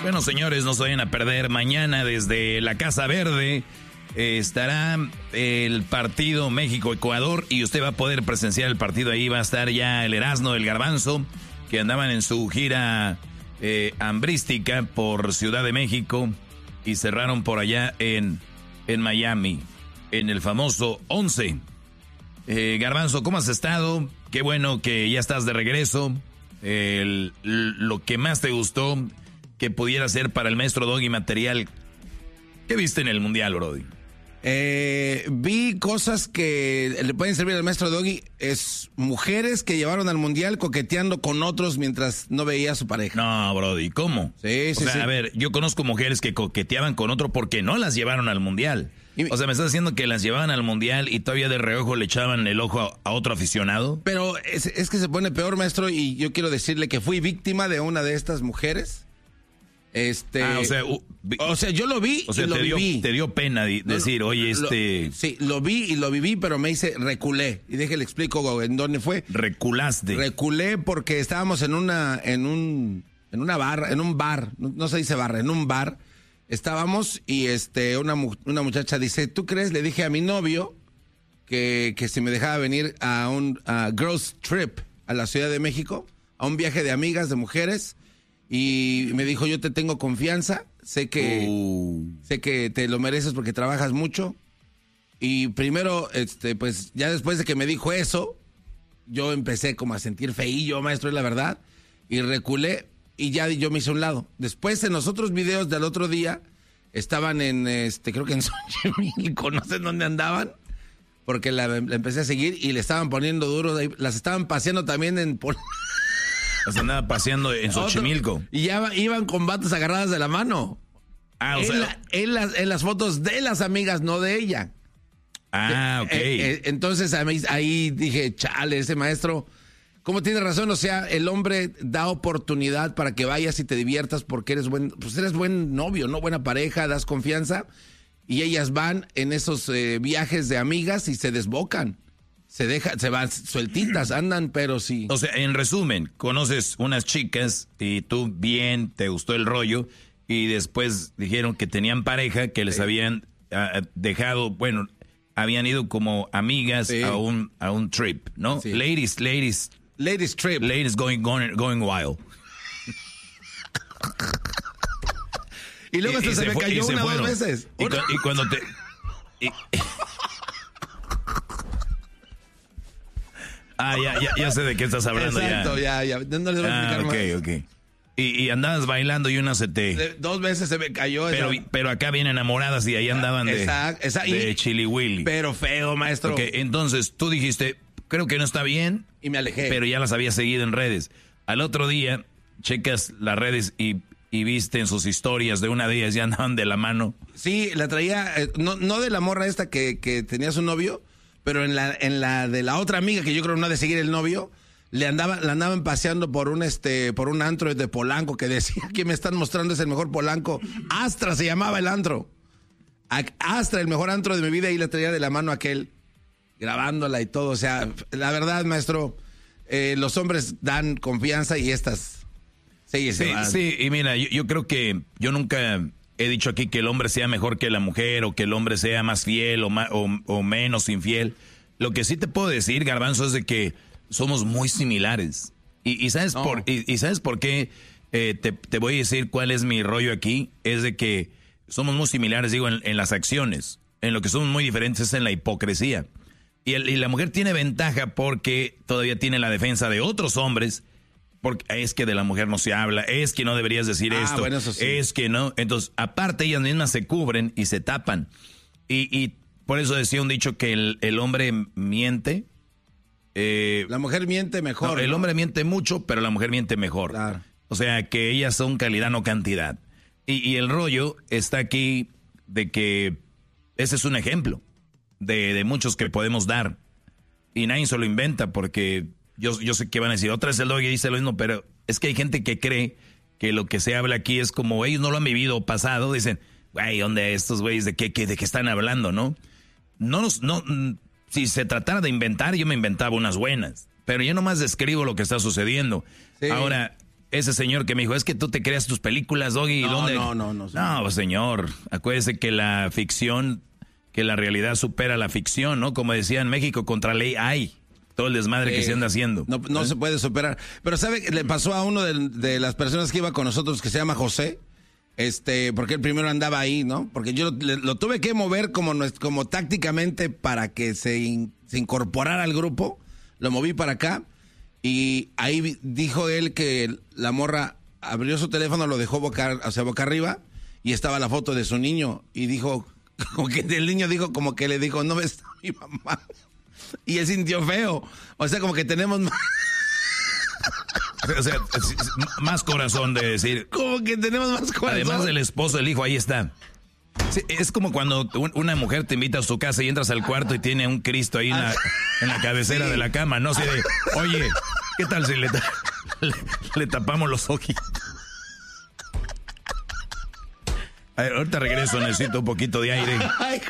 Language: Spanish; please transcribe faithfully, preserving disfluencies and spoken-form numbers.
Bueno, señores, no se vayan a perder. Mañana desde la Casa Verde eh, estará el partido México-Ecuador y usted va a poder presenciar el partido. Ahí va a estar ya el Erasmo, el Garbanzo, que andaban en su gira eh, hambrística por Ciudad de México y cerraron por allá en, en Miami, en el famoso once. Eh, Garbanzo, ¿cómo has estado? Qué bueno que ya estás de regreso. El, lo que más te gustó que pudiera ser para el maestro Doggy material. ¿Qué viste en el mundial, Brody? Eh, vi cosas que le pueden servir al maestro Doggy. Es mujeres que llevaron al mundial coqueteando con otros mientras no veía a su pareja. No, Brody, ¿cómo? Sí, sí, o sea, sí. a ver, yo conozco mujeres que coqueteaban con otro porque no las llevaron al mundial. Y, o sea, ¿me estás diciendo que las llevaban al mundial y todavía de reojo le echaban el ojo a, a otro aficionado? Pero es, es que se pone peor, maestro, y yo quiero decirle que fui víctima de una de estas mujeres. Este, ah, o sea, uh, vi, o sea, yo lo vi o sea, y lo te dio, viví. Te dio pena de, decir, oye, lo, este... Lo, sí, lo vi y lo viví, pero me hice, reculé. Y déjale explico en dónde fue. Reculaste. Reculé porque estábamos en una, en un, en una bar, en un bar, no, no se dice bar, en un bar. Estábamos y este, una, una muchacha dice, ¿tú crees? Le dije a mi novio que, que si me dejaba venir a un a girls trip a la Ciudad de México, a un viaje de amigas, de mujeres. Y me dijo, yo te tengo confianza, sé que uh. sé que te lo mereces porque trabajas mucho. Y primero, este, pues ya después de que me dijo eso, yo empecé como a sentir feillo, maestro, es la verdad. Y reculé y ya yo me hice a un lado. Después en los otros videos del otro día, estaban en, este, creo que en Xochimilco, no sé en dónde andaban. Porque la, la empecé a seguir y le estaban poniendo duro, las estaban paseando también en... Las andaba paseando en Xochimilco. Otro, y ya iban con batas agarradas de la mano. Ah, o en, sea, la, en, las, en las fotos de las amigas, no de ella. Ah, ok. Eh, eh, entonces ahí, ahí dije, chale, ese maestro, ¿cómo tiene razón? O sea, el hombre da oportunidad para que vayas y te diviertas porque eres buen, pues eres buen novio, ¿no? Buena pareja, das confianza. Y ellas van en esos eh, viajes de amigas y se desbocan. Se deja, se van sueltitas, andan, pero sí. O sea, en resumen, conoces unas chicas y tú bien, te gustó el rollo y después dijeron que tenían pareja, que les sí. habían uh, dejado, bueno, habían ido como amigas sí. a un a un trip, ¿no? Sí. Ladies, ladies. Ladies trip. Ladies going, going, going wild. Y luego y, se, y se, se me fue, cayó una dos veces. Y, cu y cuando te... Y, Ah, ya, ya, ya sé de qué estás hablando. Exacto, ya, ya. ya. No les voy a explicar ah, okay, más. ok, ok. Y, y andabas bailando y una se te... Dos veces se me cayó. Pero, esa... pero acá vienen enamoradas y ahí andaban de, exacto, exacto. de Chili Willy. Pero feo, maestro. Ok, entonces tú dijiste, creo que no está bien. Y me alejé. Pero ya las había seguido en redes. Al otro día, checas las redes y, y viste en sus historias de una de ellas ya andaban de la mano. Sí, la traía, eh, no, no de la morra esta que, que tenía su novio, pero en la, en la de la otra amiga que yo creo no ha de seguir el novio, le andaban, la andaban paseando por un este, por un antro de Polanco que decía que me están mostrando es el mejor Polanco. Astra se llamaba el antro. Astra, el mejor antro de mi vida, y la traía de la mano aquel, grabándola y todo. O sea, la verdad, maestro, eh, los hombres dan confianza y estas sí, sí, sí, y mira, yo, yo creo que yo nunca he dicho aquí que el hombre sea mejor que la mujer o que el hombre sea más fiel o, más, o, o menos infiel. Lo que sí te puedo decir, Garbanzo, es de que somos muy similares. Y, y, ¿sabes, no. por, y, y ¿sabes por qué? Eh, te, te voy a decir cuál es mi rollo aquí. Es de que somos muy similares, digo, en, en las acciones. En lo que somos muy diferentes es en la hipocresía. Y, el, y la mujer tiene ventaja porque todavía tiene la defensa de otros hombres. Porque es que de la mujer no se habla, es que no deberías decir ah, esto, bueno, eso sí. es que no. Entonces, aparte, ellas mismas se cubren y se tapan. Y, y por eso decía un dicho que el, el hombre miente. Eh, la mujer miente mejor. No, el ¿no? hombre miente mucho, pero la mujer miente mejor. Claro. O sea, que ellas son calidad, no cantidad. Y, y el rollo está aquí de que ese es un ejemplo de, de muchos que podemos dar. Y nadie se lo inventa porque... Yo, yo sé que van a decir, otra vez el Doggy dice lo mismo, pero es que hay gente que cree que lo que se habla aquí es como ellos no lo han vivido o pasado. Dicen, güey, ¿dónde estos güeyes de qué, qué, de qué están hablando, no? No, no, si se tratara de inventar, yo me inventaba unas buenas, pero yo nomás describo lo que está sucediendo. Sí. Ahora, ese señor que me dijo, es que tú te creas tus películas, Doggy. No, ¿dónde? no, no, no. Señor. No, señor, acuérdese que la ficción, que la realidad supera la ficción, ¿no? Como decía en México, contra ley hay. Todo el desmadre eh, que se anda haciendo. No, no ¿Eh? se puede superar. Pero ¿sabe? Le pasó a uno de, de las personas que iba con nosotros, que se llama José, este, porque él primero andaba ahí, ¿no? Porque yo lo, lo tuve que mover como, como tácticamente para que se, in, se incorporara al grupo. Lo moví para acá y ahí dijo él que la morra abrió su teléfono, lo dejó boca, o sea, boca arriba y estaba la foto de su niño y dijo, como que el niño dijo, como que le dijo, no ves a mi mamá. Y él sintió feo. O sea, como que tenemos más... O sea, más corazón de decir... Como que tenemos más corazón. Además del esposo, el hijo, ahí está. Sí, es como cuando una mujer te invita a su casa y entras al cuarto y tiene un Cristo ahí en la, en la cabecera sí. de la cama. No sé, de, oye, ¿qué tal si le, le, le tapamos los ojitos? A ver, ahorita regreso, necesito un poquito de aire. Ay,